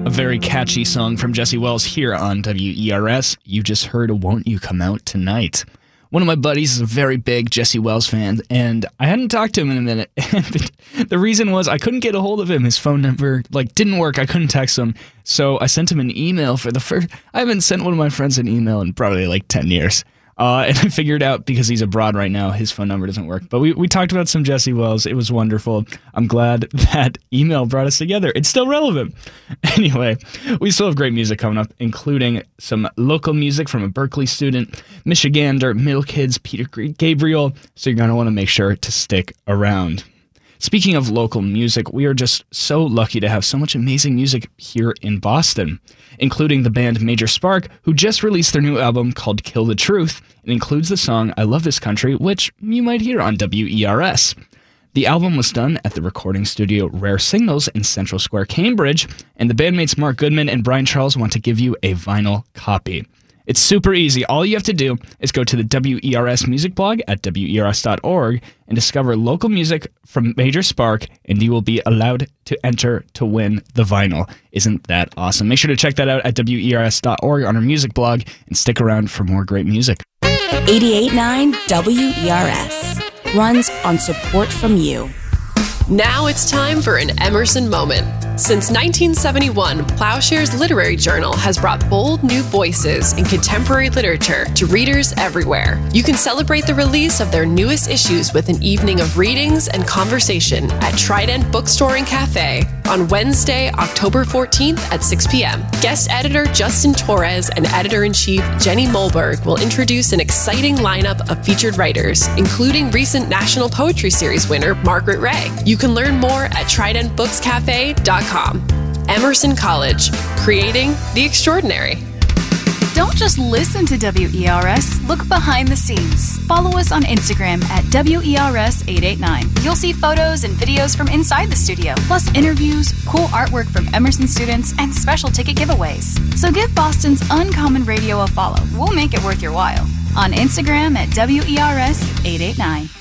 A very catchy song from Jesse Wells here on WERS. You just heard Won't You Come Out Tonight. One of my buddies is a very big Jesse Wells fan, and I hadn't talked to him in a minute. And the reason was I couldn't get a hold of him. His phone number didn't work. I couldn't text him. So I sent him an email for the first... I haven't sent one of my friends an email in probably 10 years. And I figured out, because he's abroad right now, his phone number doesn't work. But we talked about some Jesse Wells. It was wonderful. I'm glad that email brought us together. It's still relevant. Anyway, we still have great music coming up, including some local music from a Berkeley student, Michigander, Middle Kids, Peter Gabriel. So you're going to want to make sure to stick around. Speaking of local music, we are just so lucky to have so much amazing music here in Boston, including the band Major Spark, who just released their new album called Kill the Truth. It includes the song I Love This Country, which you might hear on WERS. The album was done at the recording studio Rare Signals in Central Square, Cambridge, and the bandmates Mark Goodman and Brian Charles want to give you a vinyl copy. It's super easy. All you have to do is go to the WERS music blog at WERS.org and discover local music from Major Spark, and you will be allowed to enter to win the vinyl. Isn't that awesome? Make sure to check that out at WERS.org on our music blog and stick around for more great music. 88.9 WERS runs on support from you. Now it's time for an Emerson moment. Since 1971, Plowshare's Literary Journal has brought bold new voices in contemporary literature to readers everywhere. You can celebrate the release of their newest issues with an evening of readings and conversation at Trident Bookstore and Cafe on Wednesday, October 14th at 6 p.m. Guest editor Justin Torres and editor-in-chief Jenny Molberg will introduce an exciting lineup of featured writers, including recent National Poetry Series winner Margaret Ray. You can learn more at tridentbookscafe.com. Emerson College, creating the extraordinary. Don't just listen to WERS, look behind the scenes. Follow us on Instagram at WERS889. You'll see photos and videos from inside the studio, plus interviews, cool artwork from Emerson students, and special ticket giveaways. So give Boston's Uncommon Radio a follow. We'll make it worth your while. On Instagram at WERS889.